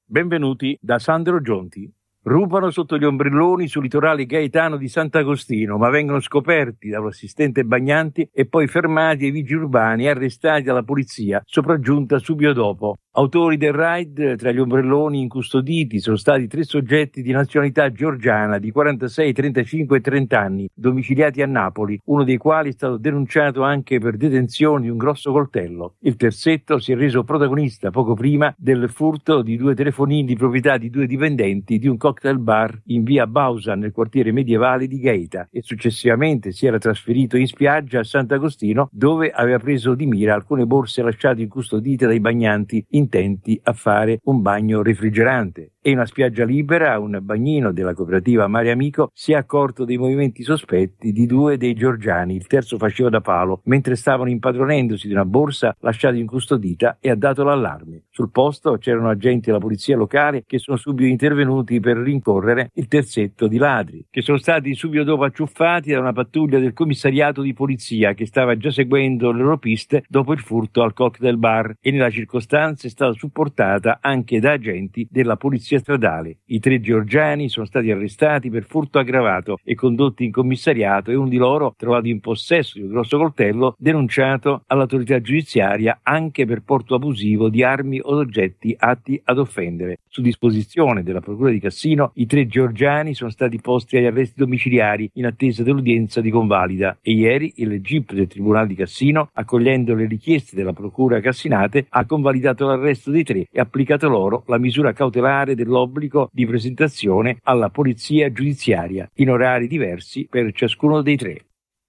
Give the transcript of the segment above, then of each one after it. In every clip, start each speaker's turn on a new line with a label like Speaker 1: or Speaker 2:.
Speaker 1: Benvenuti da Sandro Gionti. Rubano sotto gli ombrelloni sul litorale gaetano di Sant'Agostino, ma vengono scoperti dall'assistente Bagnanti e poi fermati ai vigili urbani e arrestati dalla polizia, sopraggiunta subito dopo. Autori del raid, tra gli ombrelloni incustoditi sono stati 3 soggetti di nazionalità georgiana di 46, 35 e 30 anni, domiciliati a Napoli, uno dei quali è stato denunciato anche per detenzione di un grosso coltello. Il terzetto si è reso protagonista poco prima del furto di 2 telefonini di proprietà di 2 dipendenti di un cocktail bar in via Bausa nel quartiere medievale di Gaeta e successivamente si era trasferito in spiaggia a Sant'Agostino, dove aveva preso di mira alcune borse lasciate incustodite dai bagnanti intenti a fare un bagno refrigerante. E in una spiaggia libera, un bagnino della cooperativa Mare Amico si è accorto dei movimenti sospetti di 2 dei georgiani. Il terzo faceva da palo mentre stavano impadronendosi di una borsa lasciata incustodita e ha dato l'allarme. Sul posto c'erano agenti della polizia locale che sono subito intervenuti per rincorrere il terzetto di ladri, che sono stati subito dopo acciuffati da una pattuglia del commissariato di polizia che stava già seguendo le loro piste dopo il furto al cocktail bar, e nella circostanza è stata supportata anche da agenti della polizia stradale. I 3 georgiani sono stati arrestati per furto aggravato e condotti in commissariato, e uno di loro, trovato in possesso di un grosso coltello, denunciato all'autorità giudiziaria anche per porto abusivo di armi o oggetti atti ad offendere. Su disposizione della procura di Cassino, i 3 georgiani sono stati posti agli arresti domiciliari in attesa dell'udienza di convalida, e ieri il GIP del Tribunale di Cassino, accogliendo le richieste della procura cassinate, ha convalidato l'arresto dei 3 e applicato loro la misura cautelare dell'obbligo di presentazione alla polizia giudiziaria in orari diversi per ciascuno dei 3.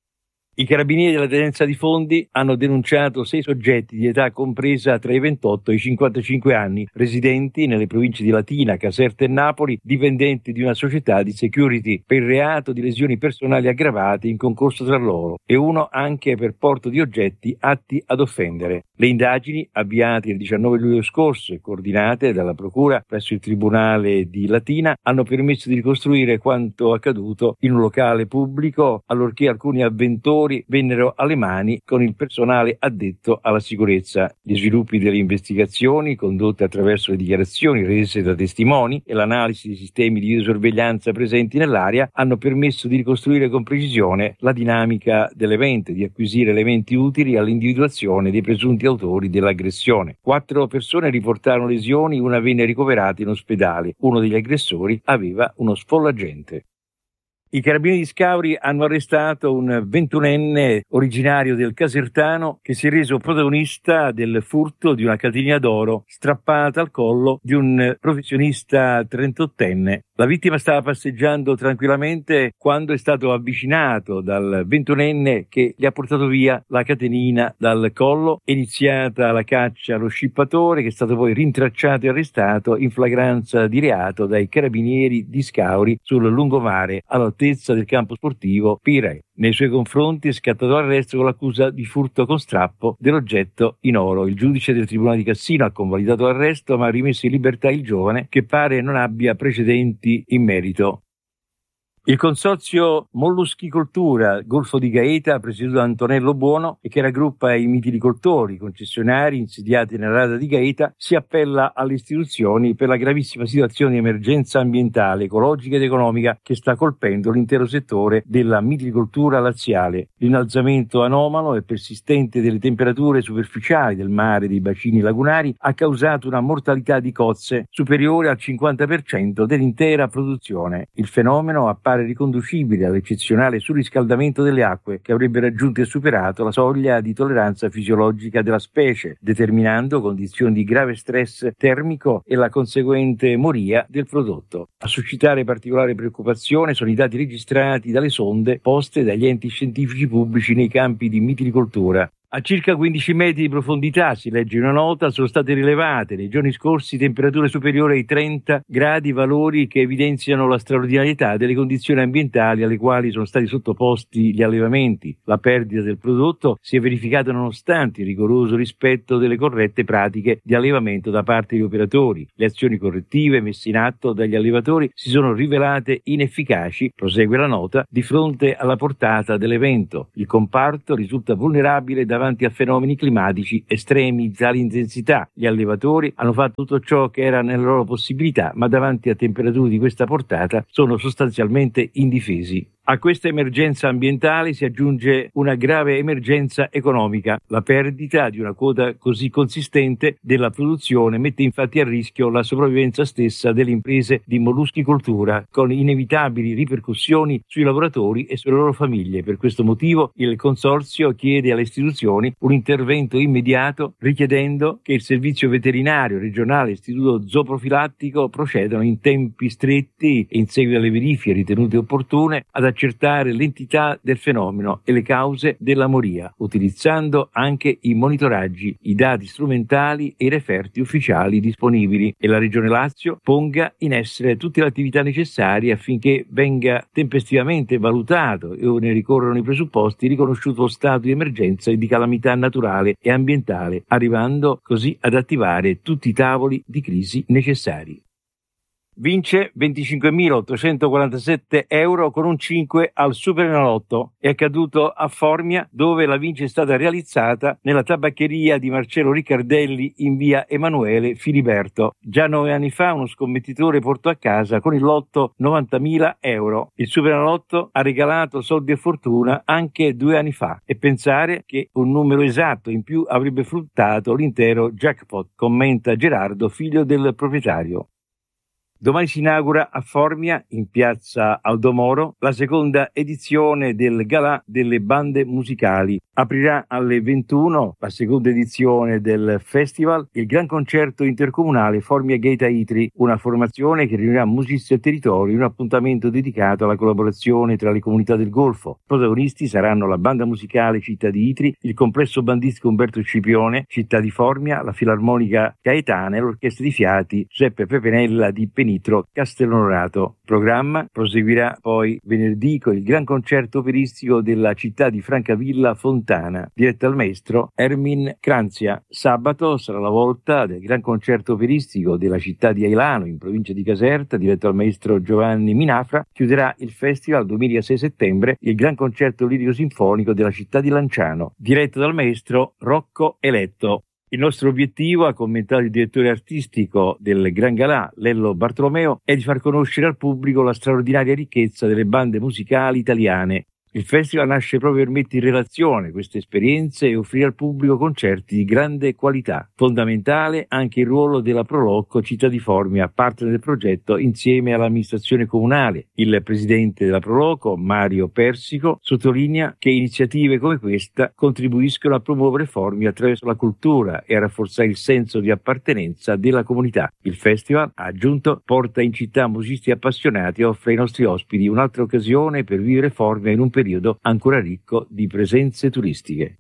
Speaker 1: I carabinieri della Tenenza di Fondi hanno denunciato 6 soggetti di età compresa tra i 28 e i 55 anni, residenti nelle province di Latina, Caserta e Napoli, dipendenti di una società di security, per il reato di lesioni personali aggravate in concorso tra loro, e uno anche per porto di oggetti atti ad offendere. Le indagini, avviate il 19 luglio scorso e coordinate dalla Procura presso il Tribunale di Latina, hanno permesso di ricostruire quanto accaduto in un locale pubblico, allorché alcuni avventori vennero alle mani con il personale addetto alla sicurezza. Gli sviluppi delle investigazioni, condotte attraverso le dichiarazioni rese da testimoni e l'analisi dei sistemi di videosorveglianza presenti nell'area, hanno permesso di ricostruire con precisione la dinamica dell'evento e di acquisire elementi utili all'individuazione dei presunti autori dell'aggressione. 4 persone riportarono lesioni, una venne ricoverata in ospedale. Uno degli aggressori aveva uno sfollagente. I carabinieri di Scauri hanno arrestato un 21enne originario del Casertano che si è reso protagonista del furto di una catenina d'oro strappata al collo di un professionista 38enne. La vittima stava passeggiando tranquillamente quando è stato avvicinato dal 21enne che gli ha portato via la catenina dal collo. È iniziata la caccia allo scippatore, che è stato poi rintracciato e arrestato in flagranza di reato dai carabinieri di Scauri sul lungomare all'altezza del campo sportivo Pirè. Nei suoi confronti è scattato l'arresto con l'accusa di furto con strappo dell'oggetto in oro. Il giudice del Tribunale di Cassino ha convalidato l'arresto, ma ha rimesso in libertà il giovane, che pare non abbia precedenti in merito. Il consorzio Molluschicoltura Golfo di Gaeta, presieduto da Antonello Buono e che raggruppa i mitilicoltori concessionari insediati nella rada di Gaeta, si appella alle istituzioni per la gravissima situazione di emergenza ambientale, ecologica ed economica che sta colpendo l'intero settore della mitilicoltura laziale. L'innalzamento anomalo e persistente delle temperature superficiali del mare e dei bacini lagunari ha causato una mortalità di cozze superiore al 50% dell'intera produzione. Il fenomeno appare riconducibile all'eccezionale surriscaldamento delle acque, che avrebbe raggiunto e superato la soglia di tolleranza fisiologica della specie, determinando condizioni di grave stress termico e la conseguente moria del prodotto. A suscitare particolare preoccupazione sono i dati registrati dalle sonde poste dagli enti scientifici pubblici nei campi di mitilicoltura. A circa 15 metri di profondità, si legge in una nota, sono state rilevate nei giorni scorsi temperature superiori ai 30 gradi, valori che evidenziano la straordinarietà delle condizioni ambientali alle quali sono stati sottoposti gli allevamenti. La perdita del prodotto si è verificata nonostante il rigoroso rispetto delle corrette pratiche di allevamento da parte degli operatori. Le azioni correttive messe in atto dagli allevatori si sono rivelate inefficaci, prosegue la nota, di fronte alla portata dell'evento. Il comparto risulta vulnerabile da davanti a fenomeni climatici estremi di tale intensità. Gli allevatori hanno fatto tutto ciò che era nelle loro possibilità, ma davanti a temperature di questa portata sono sostanzialmente indifesi. A questa emergenza ambientale si aggiunge una grave emergenza economica. La perdita di una quota così consistente della produzione mette infatti a rischio la sopravvivenza stessa delle imprese di molluschicoltura, con inevitabili ripercussioni sui lavoratori e sulle loro famiglie. Per questo motivo il Consorzio chiede alle istituzioni un intervento immediato, richiedendo che il Servizio Veterinario Regionale e l'Istituto Zooprofilattico procedano in tempi stretti e in seguito alle verifiche ritenute opportune ad accertare l'entità del fenomeno e le cause della moria, utilizzando anche i monitoraggi, i dati strumentali e i referti ufficiali disponibili, e la Regione Lazio ponga in essere tutte le attività necessarie affinché venga tempestivamente valutato e, ove ne ricorrono i presupposti, riconosciuto lo stato di emergenza e di calamità naturale e ambientale, arrivando così ad attivare tutti i tavoli di crisi necessari. Vince 25.847 euro con un 5 al Superenalotto. È accaduto a Formia, dove la vincita è stata realizzata nella tabaccheria di Marcello Riccardelli in via Emanuele Filiberto. Già 9 anni fa uno scommettitore portò a casa con il lotto 90.000 euro. Il Superenalotto ha regalato soldi e fortuna anche 2 anni fa, e pensare che un numero esatto in più avrebbe fruttato l'intero jackpot, commenta Gerardo, figlio del proprietario. Domani si inaugura a Formia, in piazza Aldomoro, la seconda edizione del Galà delle bande musicali. Aprirà alle 21 la seconda edizione del festival, il Gran Concerto Intercomunale Formia Gaeta Itri, una formazione che riunirà musicisti del territorio in un appuntamento dedicato alla collaborazione tra le comunità del Golfo. Protagonisti saranno la banda musicale Città di Itri, il complesso bandistico Umberto Scipione, Città di Formia, la Filarmonica Gaetana e l'Orchestra di Fiati Giuseppe Pepenella di Nitro Castellonorato. Programma proseguirà poi venerdì con il Gran Concerto Operistico della città di Francavilla Fontana, diretto dal maestro Ermin Cranzia. Sabato sarà la volta del Gran Concerto Operistico della città di Ailano, in provincia di Caserta, diretto dal maestro Giovanni Minafra. Chiuderà il festival domenica 6 settembre il Gran Concerto Lirico Sinfonico della città di Lanciano, diretto dal maestro Rocco Eletto. Il nostro obiettivo, ha commentato il direttore artistico del Gran Galà, Lello Bartolomeo, è di far conoscere al pubblico la straordinaria ricchezza delle bande musicali italiane. Il festival nasce proprio per mettere in relazione queste esperienze e offrire al pubblico concerti di grande qualità. Fondamentale anche il ruolo della Prolocco Città di Formia, partner del progetto insieme all'amministrazione comunale. Il presidente della Prolocco, Mario Persico, sottolinea che iniziative come questa contribuiscono a promuovere Formia attraverso la cultura e a rafforzare il senso di appartenenza della comunità. Il festival, ha aggiunto, porta in città musicisti appassionati e offre ai nostri ospiti un'altra occasione per vivere Formia in un periodo ancora ricco di presenze turistiche.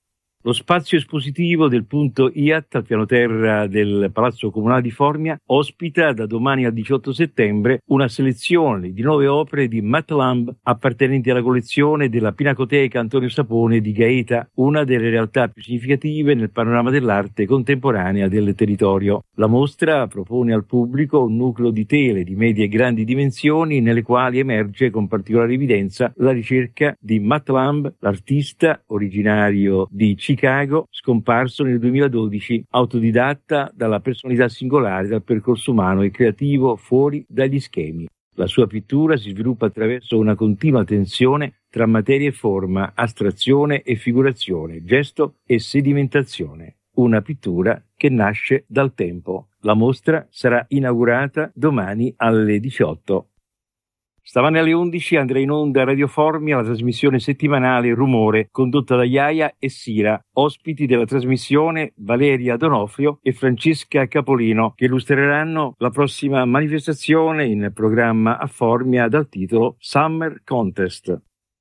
Speaker 1: Lo spazio espositivo del punto IAT al piano terra del Palazzo Comunale di Formia ospita da domani al 18 settembre una selezione di 9 opere di Matt Lamb appartenenti alla collezione della Pinacoteca Antonio Sapone di Gaeta, una delle realtà più significative nel panorama dell'arte contemporanea del territorio. La mostra propone al pubblico un nucleo di tele di medie e grandi dimensioni nelle quali emerge con particolare evidenza la ricerca di Matt Lamb, l'artista originario di Chicago, scomparso nel 2012, autodidatta dalla personalità singolare, dal percorso umano e creativo fuori dagli schemi. La sua pittura si sviluppa attraverso una continua tensione tra materia e forma, astrazione e figurazione, gesto e sedimentazione. Una pittura che nasce dal tempo. La mostra sarà inaugurata domani alle 18. Stamane alle 11 andrà in onda a Radio Formia la trasmissione settimanale Rumore, condotta da Iaia e Sira. Ospiti della trasmissione Valeria Donofrio e Francesca Capolino, che illustreranno la prossima manifestazione in programma a Formia dal titolo Summer Contest.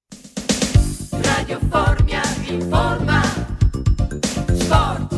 Speaker 2: Radio Formia informa. Sport.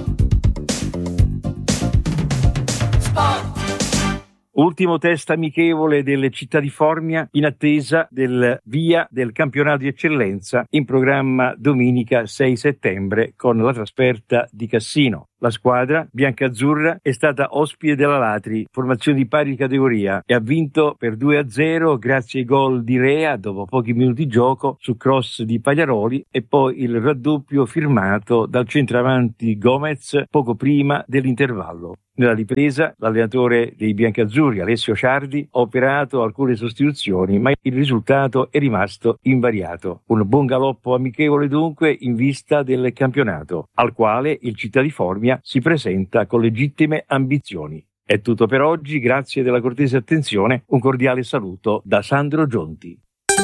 Speaker 1: Ultimo test amichevole delle città di Formia in attesa del via del campionato di eccellenza, in programma domenica 6 settembre con la trasferta di Cassino. La squadra biancazzurra è stata ospite della Latri, formazione di pari categoria, e ha vinto per 2-0 grazie ai gol di Rea dopo pochi minuti di gioco su cross di Pagliaroli e poi il raddoppio firmato dal centravanti Gomez poco prima dell'intervallo. Nella ripresa l'allenatore dei biancazzurri, Alessio Ciardi, ha operato alcune sostituzioni, ma il risultato è rimasto invariato. Un buon galoppo amichevole dunque in vista del campionato, al quale il Città di Formia si presenta con legittime ambizioni. È tutto per oggi, grazie della cortese attenzione, un cordiale saluto da Sandro Gionti.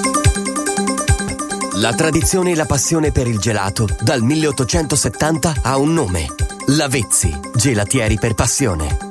Speaker 3: La tradizione e la passione per il gelato dal 1870 ha un nome: Lavezzi, gelatieri per passione.